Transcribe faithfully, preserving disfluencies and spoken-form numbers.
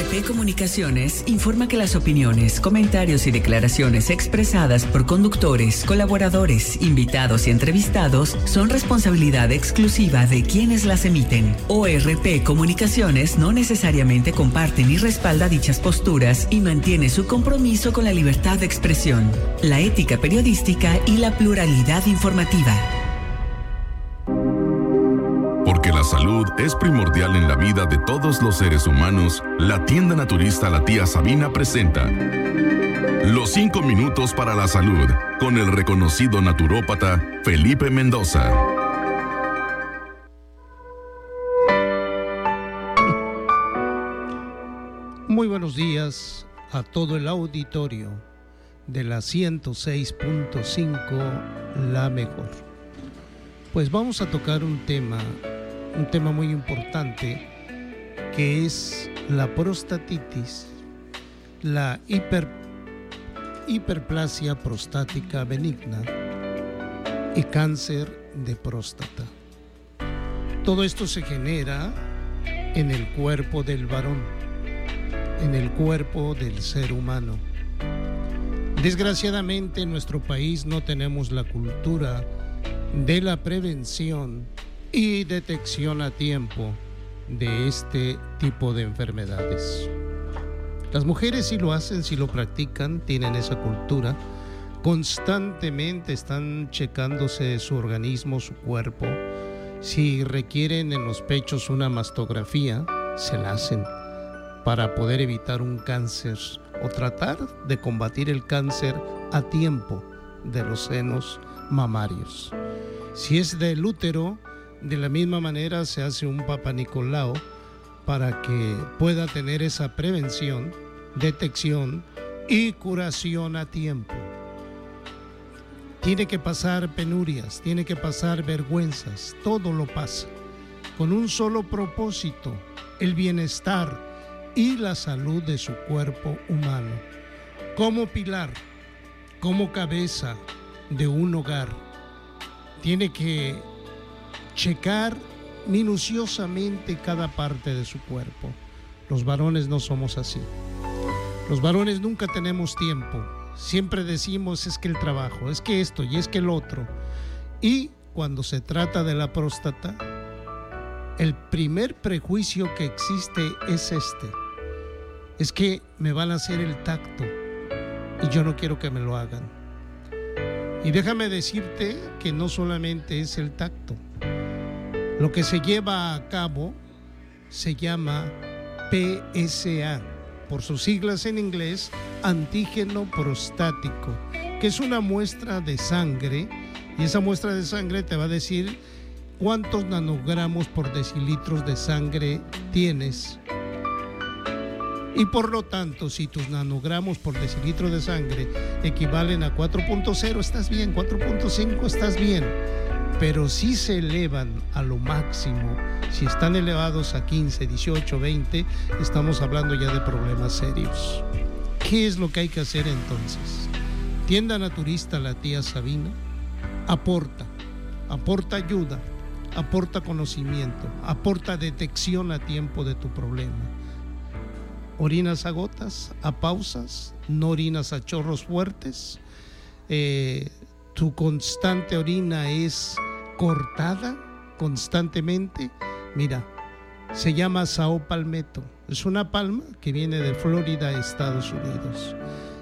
P Comunicaciones informa que las opiniones, comentarios y declaraciones expresadas por conductores, colaboradores, invitados y entrevistados son responsabilidad exclusiva de quienes las emiten. O R P Comunicaciones no necesariamente comparte ni respalda dichas posturas y mantiene su compromiso con la libertad de expresión, la ética periodística y la pluralidad informativa. Porque la salud es primordial en la vida de todos los seres humanos, la tienda naturista La Tía Sabina presenta Los cinco minutos para la salud con el reconocido naturópata Felipe Mendoza. Muy buenos días a todo el auditorio de la ciento seis punto cinco, La Mejor. Pues vamos a tocar un tema, un tema muy importante, que es la prostatitis, la hiper, hiperplasia prostática benigna y cáncer de próstata. Todo esto se genera en el cuerpo del varón, en el cuerpo del ser humano. Desgraciadamente en nuestro país no tenemos la cultura de la prevención y detección a tiempo de este tipo de enfermedades. Las mujeres sí lo hacen, sí lo practican, tienen esa cultura. Constantemente están checándose su organismo, su cuerpo. Si requieren en los pechos una mastografía, se la hacen para poder evitar un cáncer o tratar de combatir el cáncer a tiempo de los senos mamarios. Si es del útero, de la misma manera se hace un Papa Nicolau para que pueda tener esa prevención, detección y curación a tiempo. Tiene que pasar penurias, tiene que pasar vergüenzas, todo lo pasa, con un solo propósito, el bienestar y la salud de su cuerpo humano, como pilar, como cabeza de un hogar. Tiene que checar minuciosamente cada parte de su cuerpo. Los varones no somos así. Los varones nunca tenemos tiempo. Siempre decimos es que el trabajo, es que esto y es que el otro. Y cuando se trata de la próstata, el primer prejuicio que existe es este. Es que me van a hacer el tacto y yo no quiero que me lo hagan. Y déjame decirte que no solamente es el tacto. Lo que se lleva a cabo se llama P S A, por sus siglas en inglés, antígeno prostático, que es una muestra de sangre, y esa muestra de sangre te va a decir cuántos nanogramos por decilitros de sangre tienes. Y por lo tanto, si tus nanogramos por decilitro de sangre equivalen a cuatro punto cero, estás bien, cuatro punto cinco, estás bien. Pero si se elevan a lo máximo, si están elevados a quince, dieciocho, veinte, estamos hablando ya de problemas serios. ¿Qué es lo que hay que hacer entonces? Tienda Naturista La Tía Sabina aporta, aporta ayuda, aporta conocimiento, aporta detección a tiempo de tu problema. Orinas a gotas, a pausas, no orinas a chorros fuertes, eh, tu constante orina es cortada constantemente. Mira, se llama Sao Palmetto, es una palma que viene de Florida, Estados Unidos.